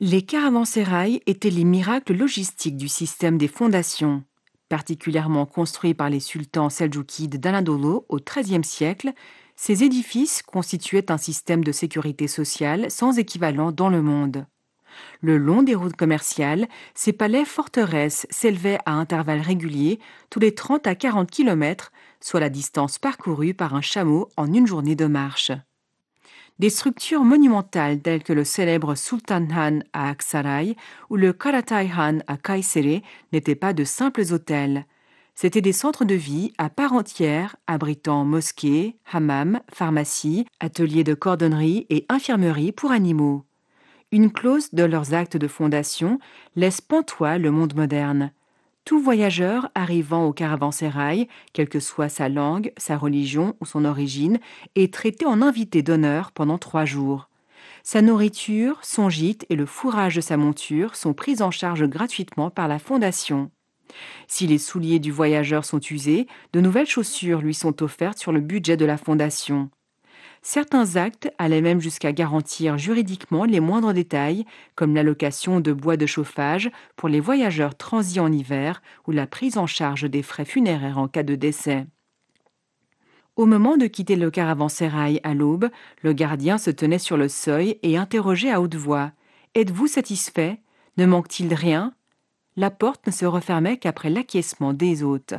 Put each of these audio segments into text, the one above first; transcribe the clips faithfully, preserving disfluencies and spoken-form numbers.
Les caravansérails étaient les miracles logistiques du système des fondations. Particulièrement construits par les sultans seldjoukides d'Anadolu au treizième siècle, ces édifices constituaient un système de sécurité sociale sans équivalent dans le monde. Le long des routes commerciales, ces palais-forteresses s'élevaient à intervalles réguliers, tous les trente à quarante kilomètres, soit la distance parcourue par un chameau en une journée de marche. Des structures monumentales telles que le célèbre Sultan Han à Aksaray ou le Karatay Han à Kayseri n'étaient pas de simples hôtels. C'étaient des centres de vie à part entière, abritant mosquées, hammams, pharmacies, ateliers de cordonnerie et infirmeries pour animaux. Une clause de leurs actes de fondation laisse pantois le monde moderne. Tout voyageur arrivant au caravansérail, quelle que soit sa langue, sa religion ou son origine, est traité en invité d'honneur pendant trois jours. Sa nourriture, son gîte et le fourrage de sa monture sont pris en charge gratuitement par la fondation. Si les souliers du voyageur sont usés, de nouvelles chaussures lui sont offertes sur le budget de la fondation. Certains actes allaient même jusqu'à garantir juridiquement les moindres détails, comme l'allocation de bois de chauffage pour les voyageurs transis en hiver ou la prise en charge des frais funéraires en cas de décès. Au moment de quitter le caravansérail à l'aube, le gardien se tenait sur le seuil et interrogeait à haute voix. « Êtes-vous satisfait? Ne manque-t-il rien ?» La porte ne se refermait qu'après l'acquiescement des hôtes.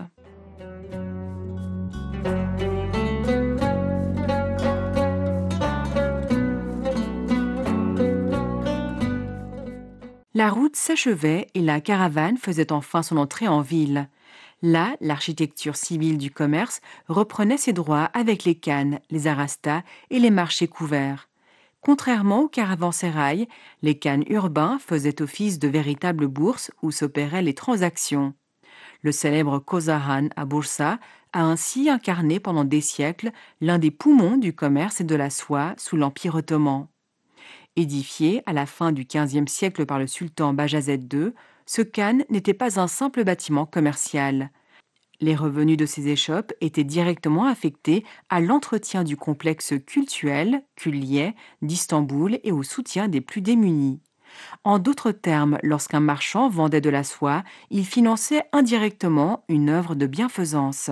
La route s'achevait et la caravane faisait enfin son entrée en ville. Là, l'architecture civile du commerce reprenait ses droits avec les khans, les arastas et les marchés couverts. Contrairement aux caravansérails, les khans urbains faisaient office de véritables bourses où s'opéraient les transactions. Le célèbre Kozahan à Bursa a ainsi incarné pendant des siècles l'un des poumons du commerce et de la soie sous l'Empire ottoman. Édifié à la fin du quinzième siècle par le sultan Bajazet deux, ce khan n'était pas un simple bâtiment commercial. Les revenus de ces échoppes étaient directement affectés à l'entretien du complexe cultuel, cullier, d'Istanbul et au soutien des plus démunis. En d'autres termes, lorsqu'un marchand vendait de la soie, il finançait indirectement une œuvre de bienfaisance.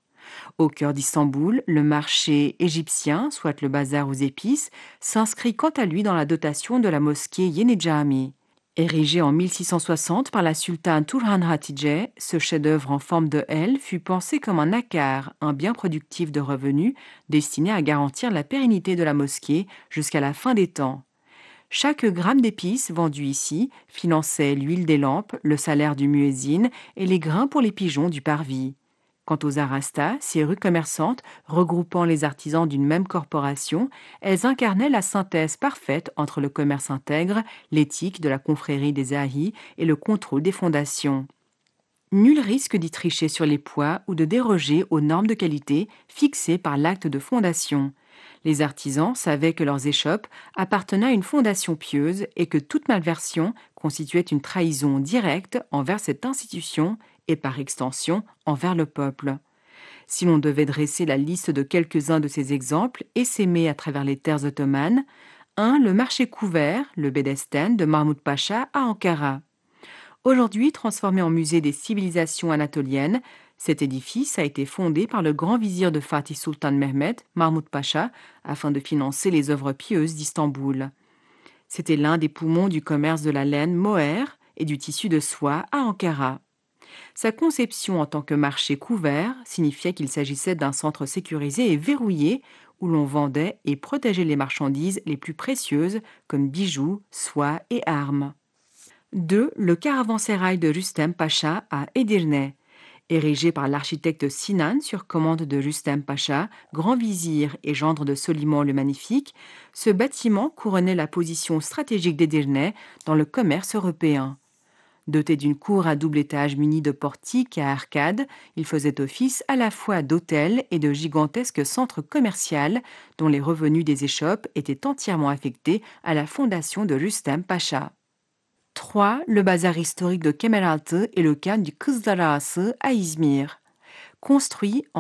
Au cœur d'Istanbul, le marché égyptien, soit le bazar aux épices, s'inscrit quant à lui dans la dotation de la mosquée Yeni Cami. Érigé en mille six cent soixante par la sultane Turhan Hatice, ce chef-d'œuvre en forme de L fut pensé comme un akar, un bien productif de revenus destiné à garantir la pérennité de la mosquée jusqu'à la fin des temps. Chaque gramme d'épices vendu ici finançait l'huile des lampes, le salaire du muezzin et les grains pour les pigeons du parvis. Quant aux arastas, ces rues commerçantes, regroupant les artisans d'une même corporation, elles incarnaient la synthèse parfaite entre le commerce intègre, l'éthique de la confrérie des ahis et le contrôle des fondations. Nul risque d'y tricher sur les poids ou de déroger aux normes de qualité fixées par l'acte de fondation. Les artisans savaient que leurs échoppes appartenaient à une fondation pieuse et que toute malversion constituait une trahison directe envers cette institution et par extension envers le peuple. Si l'on devait dresser la liste de quelques-uns de ces exemples essaimés à travers les terres ottomanes, un, le marché couvert, le Bedesten de Mahmoud Pacha à Ankara. Aujourd'hui transformé en musée des civilisations anatoliennes, cet édifice a été fondé par le grand vizir de Fatih Sultan Mehmed, Mahmoud Pacha, afin de financer les œuvres pieuses d'Istanbul. C'était l'un des poumons du commerce de la laine mohair et du tissu de soie à Ankara. Sa conception en tant que marché couvert signifiait qu'il s'agissait d'un centre sécurisé et verrouillé où l'on vendait et protégeait les marchandises les plus précieuses comme bijoux, soie et armes. deux. Le caravansérail de Rüstem Pacha à Edirne. Érigé par l'architecte Sinan sur commande de Rüstem Pacha, grand vizir et gendre de Soliman le Magnifique, ce bâtiment couronnait la position stratégique d'Edirne dans le commerce européen. Doté d'une cour à double étage munie de portiques à arcades, il faisait office à la fois d'hôtel et de gigantesque centre commercial dont les revenus des échoppes étaient entièrement affectés à la fondation de Rüstem Pacha. trois. Le bazar historique de Kemeraltı et le khan du Kızlar Ağası à Izmir. Construit